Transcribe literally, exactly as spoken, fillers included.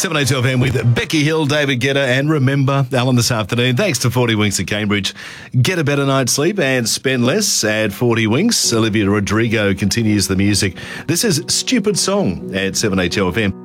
seven A two F M with Becky Hill, David Guetta, and remember, Alan this afternoon, thanks to forty Winks at Cambridge. Get a better night's sleep and spend less at forty Winks. Olivia Rodrigo continues the music. This is Stupid Song at seven A two F M.